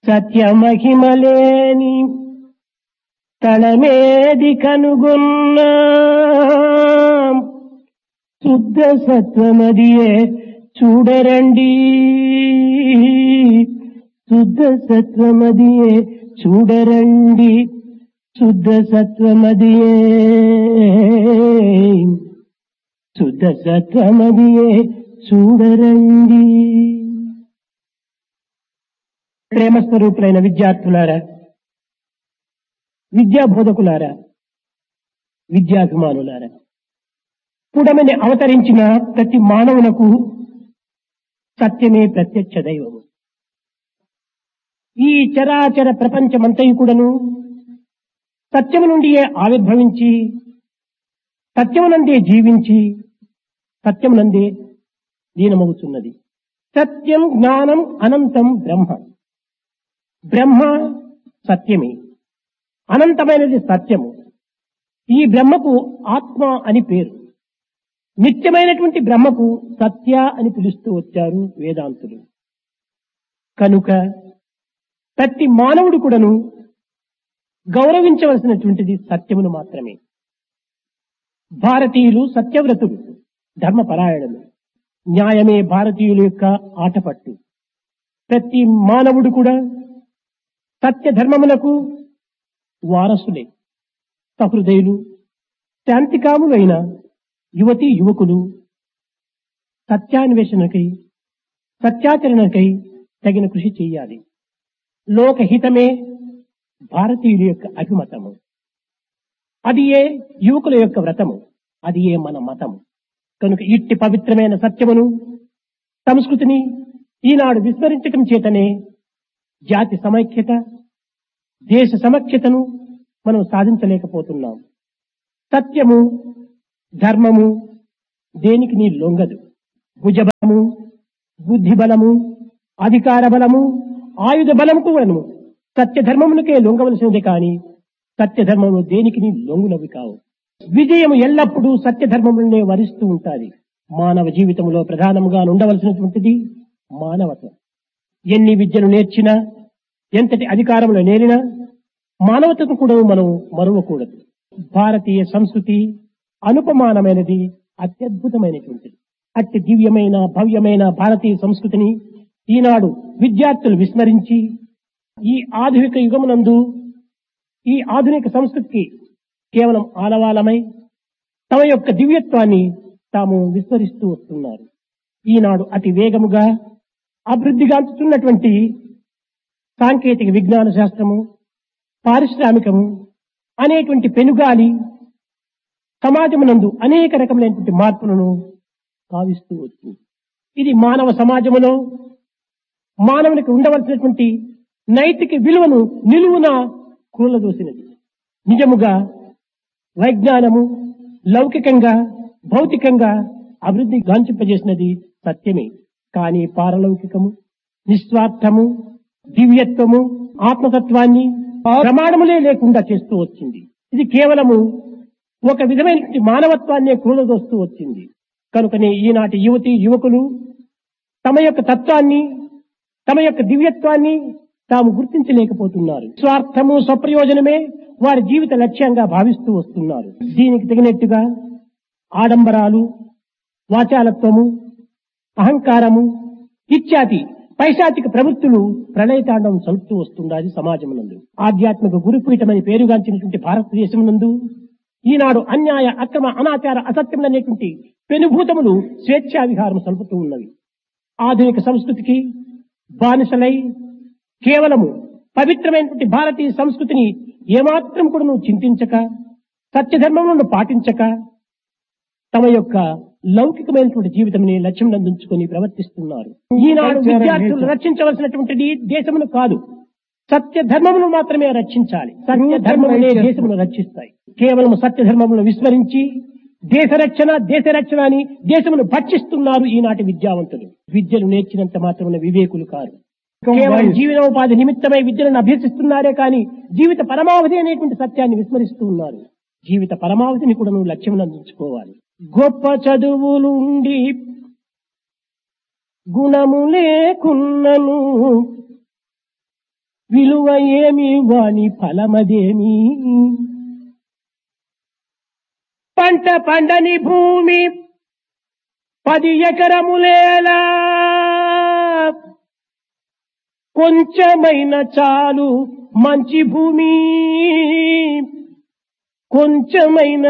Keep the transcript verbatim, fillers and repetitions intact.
సత్యమహిమలేని తళమేది కనుగొన్న శుద్ధ సత్వమదియే చూడరండి, శుద్ధ సత్వమదియే చూడరండి, శుద్ధ సత్వమదియే శుద్ధ సత్వమదియే చూడరండి. ప్రేమస్వరూపులైన విద్యార్థులారా, విద్యాబోధకులారా, విద్యాభిమానులారా, పుడమని అవతరించిన ప్రతి మానవునకు సత్యమే ప్రత్యక్ష దైవము. ఈ చరాచర ప్రపంచమంతయు కూడాను సత్యము నుండియే ఆవిర్భవించి, సత్యమునందే జీవించి, సత్యమునందే లీనమవుతున్నది. సత్యం జ్ఞానం అనంతం బ్రహ్మ. బ్రహ్మ సత్యమే, అనంతమైనది సత్యము. ఈ బ్రహ్మకు ఆత్మ అని పేరు. నిత్యమైనటువంటి బ్రహ్మకు సత్య అని పిలుస్తూ వచ్చారు వేదాంతులు. కనుక ప్రతి మానవుడు కూడాను గౌరవించవలసినటువంటిది సత్యమును మాత్రమే. భారతీయులు సత్యవ్రతులు, ధర్మపరాయణులు. న్యాయమే భారతీయుల యొక్క ఆటపట్టు. ప్రతి మానవుడు కూడా సత్య ధర్మములకు వారసులే. సహృదయులు, శాంతికాములైన యువతీ యువకులు సత్యాన్వేషణకై, సత్యాచరణకై తగిన కృషి చేయాలి. లోకహితమే భారతీయుల యొక్క అభిమతము. అది ఏ యువకుల యొక్క వ్రతము, అది ఏ మన మతము. కనుక ఇట్టి పవిత్రమైన సత్యమును, సంస్కృతిని ఈనాడు విస్మరించటం చేతనే జాతి సమైక్యత, దేశ సమైక్యతను మనం సాధించలేకపోతున్నాం. సత్యము, ధర్మము దేనికి నీ లొంగదు. భుజబలము, బుద్ధి బలము, అధికార బలము, ఆయుధ బలము కూడాను సత్యధర్మమునికే లొంగవలసినది కాని సత్యధర్మము దేనికి నీ లొంగునవి కావు. విజయము ఎల్లప్పుడూ సత్యధర్మములనే వరిస్తూ ఉంటాది. మానవ జీవితంలో ప్రధానముగా ఉండవలసినటువంటిది మానవత్వం. ఎన్ని విద్యను నేర్చినా, ఎంతటి అధికారములు నేరినా మానవతను కూడా మనం మరువకూడదు. భారతీయ సంస్కృతి అనుపమానమైనది, అత్యద్భుతమైనటువంటిది. అట్టి దివ్యమైన భవ్యమైన భారతీయ సంస్కృతిని ఈనాడు విద్యార్థులు విస్మరించి ఈ ఆధునిక యుగమునందు ఈ ఆధునిక సంస్కృతికి కేవలం ఆలవాలమై తమ యొక్క దివ్యత్వాన్ని తాము విస్మరిస్తూ వస్తున్నారు. ఈనాడు అతి వేగముగా అభివృద్ధిగాంచుతున్నటువంటి సాంకేతిక విజ్ఞాన శాస్త్రము, పారిశ్రామికము అనేటువంటి పెనుగాలి సమాజమునందు అనేక రకములైనటువంటి మార్పులను భావిస్తూ వచ్చింది. ఇది మానవ సమాజములో మానవునికి ఉండవలసినటువంటి నైతిక విలువను నిలువున కూలదోసినది. నిజముగా వైజ్ఞానము లౌకికంగా, భౌతికంగా అభివృద్ధి గాంచింపజేసినది సత్యమే. కానీ పారలౌకికము, నిస్వార్థము, దివ్యత్వము, ఆత్మతత్వాన్ని ప్రమాణములే లేకుండా చేస్తూ వచ్చింది. ఇది కేవలము ఒక విధమైనటువంటి మానవత్వాన్నే కూలదోస్తూ వచ్చింది. కనుకనే ఈనాటి యువతి యువకులు తమ యొక్క తత్వాన్ని, తమ యొక్క దివ్యత్వాన్ని తాము గుర్తించలేకపోతున్నారు. స్వార్థము, స్వప్రయోజనమే వారి జీవిత లక్ష్యంగా భావిస్తూ వస్తున్నారు. దీనికి తగినట్టుగా ఆడంబరాలు, వాచాలత్వము, అహంకారము ఇత్యాది పైశాచిక ప్రవృత్తులు ప్రళయతాండవం సలుపుతూ వస్తున్నది సమాజమునందు. ఆధ్యాత్మిక గురుపీఠమని పేరుగాంచినటువంటి భారతదేశమునందు ఈనాడు అన్యాయ, అక్రమ, అనాచార, అసత్యములనేటువంటి పెనుభూతములు స్వేచ్ఛా విహారం సలుపుతూ ఉన్నవి. ఆధునిక సంస్కృతికి బానిసలై కేవలము పవిత్రమైనటువంటి భారతీయ సంస్కృతిని ఏమాత్రం కూడా నువ్వు చింతించక, సత్యధర్మములను పాటించక తమ యొక్క లౌకికమైనటువంటి జీవితంని లక్ష్యం నందించుకొని ప్రవర్తిస్తున్నారు. ఈనాడు విద్యార్థులు రక్షించవలసినటువంటిది దేశమును కాదు, సత్య ధర్మమును మాత్రమే రక్షించాలి. సత్య ధర్మములే దేశమును రక్షిస్తాయి. కేవలం సత్య ధర్మమును విస్మరించి దేశ రక్షణ దేశ రక్షణ అని దేశమును భక్షిస్తున్నారు ఈనాటి విద్యావంతులు. విద్యను నేర్చినంత మాత్రమే వివేకులు కారు. కేవలం జీవనోపాధి నిమిత్తమై విద్యలను అభ్యసిస్తున్నారే కానీ జీవిత పరమావధి అనేటువంటి సత్యాన్ని విస్మరిస్తూ ఉన్నారు. జీవిత పరమావధిని కూడా నువ్వు లక్ష్యం అందించుకోవాలి. గొప్ప చదువులుండి గుణము లేకున్నను విలువ ఏమి వాని ఫలమదేమి. పంట పండని భూమి పది ఎకరములేలా, కొంచెమైన చాలు మంచి భూమి, కొంచెమైన